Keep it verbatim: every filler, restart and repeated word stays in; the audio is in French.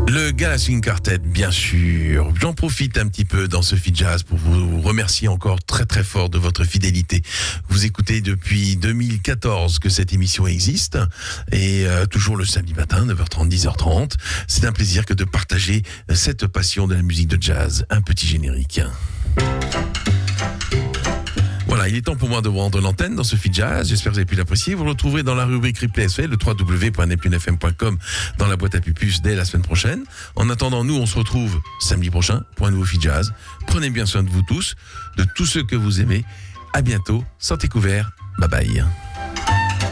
Le Gala Swing Quartet, bien sûr. J'en profite un petit peu dans ce Feed Jazz pour vous remercier encore très très fort de votre fidélité. Vous écoutez depuis deux mille quatorze que cette émission existe et euh, toujours le samedi matin, neuf heures trente, dix heures trente. C'est un plaisir que de partager cette passion de la musique de jazz. Un petit générique. Voilà, il est temps pour moi de vous rendre l'antenne dans ce Feed Jazz. J'espère que vous avez pu l'apprécier. Vous le retrouverez dans la rubrique Replay S F L, le w w w point neptune f m point com, dans la boîte à pupus dès la semaine prochaine. En attendant, nous, on se retrouve samedi prochain pour un nouveau Feed Jazz. Prenez bien soin de vous tous, de tous ceux que vous aimez. À bientôt. Sentez couvert. Bye bye.